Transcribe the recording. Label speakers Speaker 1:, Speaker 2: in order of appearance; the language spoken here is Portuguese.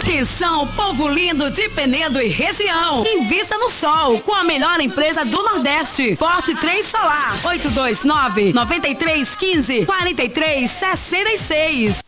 Speaker 1: Atenção, povo lindo de Penedo e região. Invista no sol com a melhor empresa do Nordeste. Forte 3 Solar. 829-9315-4366.